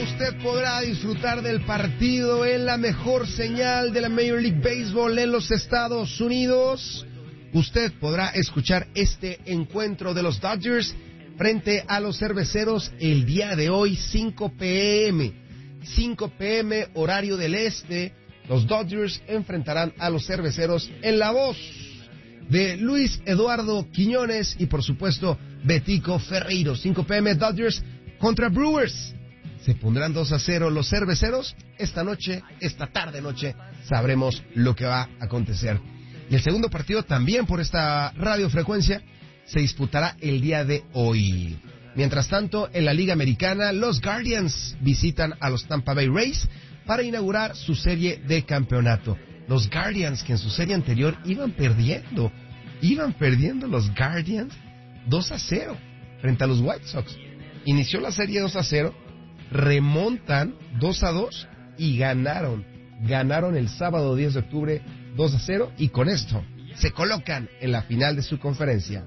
usted podrá disfrutar del partido en la mejor señal de la Major League Baseball en los Estados Unidos. Usted podrá escuchar este encuentro de los Dodgers frente a los Cerveceros el día de hoy, 5 p.m. 5 p.m. horario del este. Los Dodgers enfrentarán a los Cerveceros en la voz de Luis Eduardo Quiñones y por supuesto Betico Ferreiro. 5 p.m. Dodgers contra Brewers. Se pondrán 2-0 los Cerveceros. Esta tarde-noche, sabremos lo que va a acontecer. Y el segundo partido también por esta radiofrecuencia se disputará el día de hoy. Mientras tanto, en la Liga Americana, los Guardians visitan a los Tampa Bay Rays para inaugurar su serie de campeonato. Los Guardians, que en su serie anterior iban perdiendo los Guardians 2-0 frente a los White Sox. Inició la serie 2-0, remontan 2-2 y ganaron el sábado 10 de octubre 2-0 y con esto se colocan en la final de su conferencia.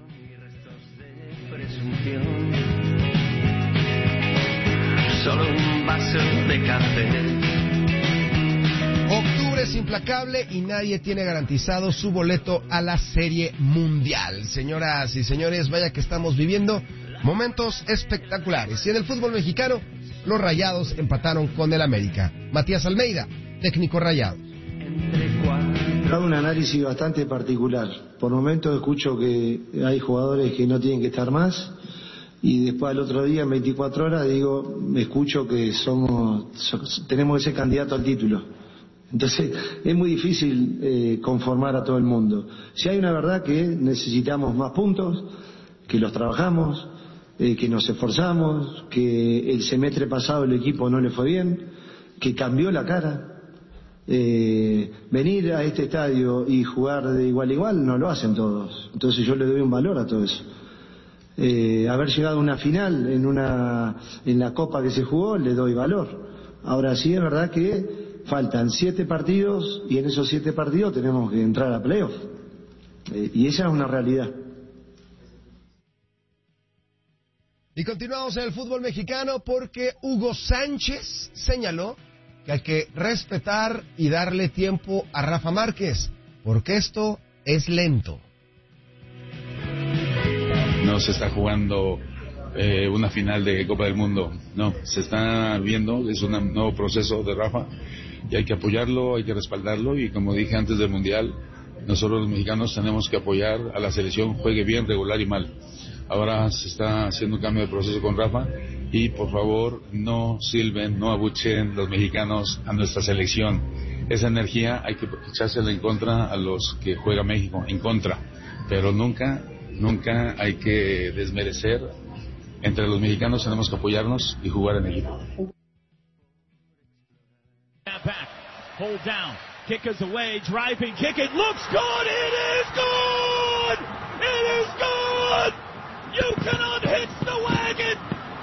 Solo un vaso de café. Octubre es implacable y nadie tiene garantizado su boleto a la Serie Mundial. Señoras y señores, vaya que estamos viviendo momentos espectaculares. Y en el fútbol mexicano, los Rayados empataron con el América. Matías Almeida, técnico Rayados. Hago un análisis bastante particular. Por momentos escucho que hay jugadores que no tienen que estar más y después al otro día, en 24 horas, escucho que tenemos ese candidato al título. Entonces es muy difícil conformar a todo el mundo. Si hay una verdad que necesitamos más puntos, que los trabajamos, que nos esforzamos, que el semestre pasado el equipo no le fue bien, que cambió la cara. Venir a este estadio y jugar de igual a igual no lo hacen todos. Entonces yo le doy un valor a todo eso. Haber llegado a una final en la copa que se jugó, le doy valor. Ahora sí es verdad que faltan 7 partidos y en esos 7 partidos tenemos que entrar a playoff. Y esa es una realidad. Y continuamos en el fútbol mexicano porque Hugo Sánchez señaló que hay que respetar y darle tiempo a Rafa Márquez, porque esto es lento. No se está jugando una final de Copa del Mundo, no, se está viendo, es un nuevo proceso de Rafa y hay que apoyarlo, hay que respaldarlo y como dije antes del Mundial, nosotros los mexicanos tenemos que apoyar a la selección, juegue bien, regular y mal. Ahora se está haciendo un cambio de proceso con Rafa y por favor no silben, no abucheen los mexicanos a nuestra selección. Esa energía hay que echársela en contra a los que juega México, en contra, pero nunca hay que desmerecer. Entre los mexicanos tenemos que apoyarnos y jugar en equipo. Hold down, kick is away, driving, kick it, looks good, it is good! It is good! You cannot hitch the wagon!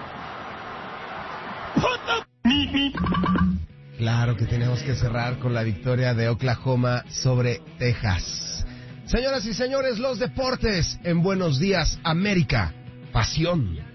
Put the... Claro que tenemos que cerrar con la victoria de Oklahoma sobre Texas. Señoras y señores, los deportes en Buenos Días América. Pasión.